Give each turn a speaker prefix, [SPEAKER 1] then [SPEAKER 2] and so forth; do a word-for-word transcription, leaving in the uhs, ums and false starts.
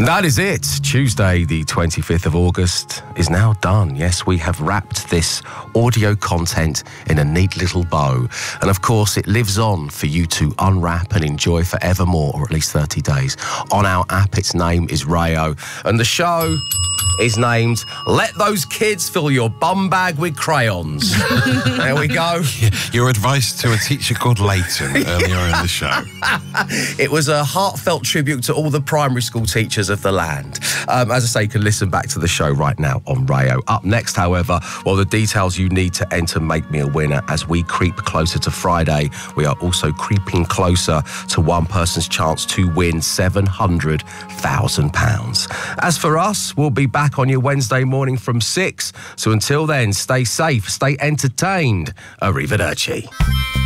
[SPEAKER 1] That is it. Tuesday, the twenty-fifth of August is now done. Yes, we have wrapped this audio content in a neat little bow. And of course, it lives on for you to unwrap and enjoy forevermore, or at least thirty days. On our app, its name is Rayo. And the show is named Let Those Kids Fill Your Bum Bag with Crayons. There we go.
[SPEAKER 2] Your advice to a teacher called Leighton earlier in the show.
[SPEAKER 1] It was a heartfelt tribute to all the primary school teachers of the land. Um, as I say, you can listen back to the show right now on Rayo. Up next, however, well, the details you need to enter Make Me a Winner. As we creep closer to Friday, we are also creeping closer to one person's chance to win seven hundred thousand pounds. As for us, we'll be back on your Wednesday morning from six. So until then, stay safe, stay entertained. Arrivederci.